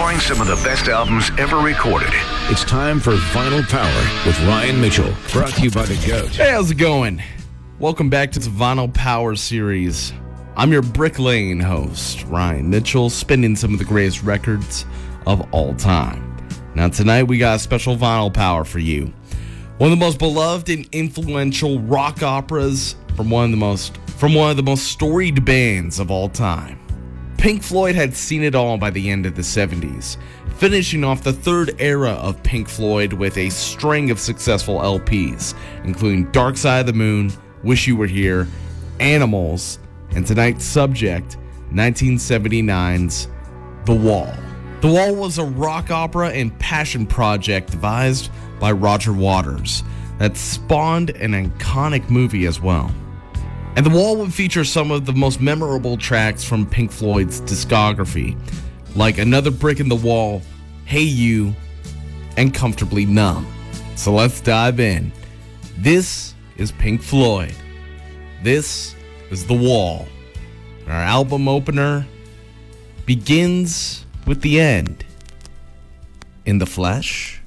exploring some of the best albums ever recorded. It's time for Vinyl Power with Ryan Mitchell, brought to you by The Goat. Hey, how's it going? Welcome back to the Vinyl Power series. I'm your Brick Lane host, Ryan Mitchell, spinning some of the greatest records of all time. Now tonight we got a special Vinyl Power for you. One of the most beloved and influential rock operas from one of the most storied bands of all time. Pink Floyd had seen it all by the end of the 70s, finishing off the third era of Pink Floyd with a string of successful LPs, including Dark Side of the Moon, Wish You Were Here, Animals, and tonight's subject, 1979's The Wall. The Wall was a rock opera and passion project devised by Roger Waters that spawned an iconic movie as well. And The Wall would feature some of the most memorable tracks from Pink Floyd's discography, like Another Brick in the Wall, Hey You, and Comfortably Numb. So let's dive in. This is Pink Floyd. This is The Wall. Our album opener begins with the end. In the flesh,